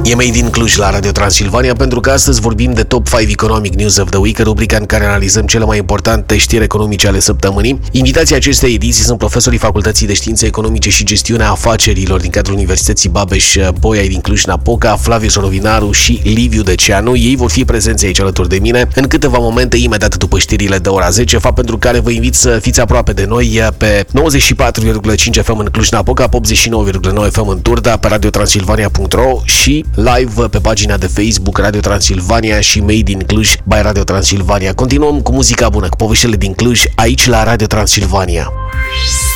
E Made in Cluj la Radio Transilvania, pentru că astăzi vorbim de Top 5 Economic News of the Week, rubrica în care analizăm cele mai importante știri economice ale săptămânii. Invitații acestei ediții sunt profesorii Facultății de Științe Economice și Gestiunea Afacerilor din cadrul Universității Babeș-Bolyai din Cluj-Napoca, Flavius Rovinaro și Liviu Deceanu. Ei vor fi prezenți aici alături de mine în câteva momente, imediat după știrile de ora 10, fapt pentru care vă invit să fiți aproape de noi pe 94,5 FM în Cluj-Napoca, pe 89,9 FM în Turda, pe radiotransilvania.ro și live pe pagina de Facebook Radio Transilvania și Made in Cluj by Radio Transilvania. Continuăm cu muzica bună, cu poveștile din Cluj, aici la Radio Transilvania.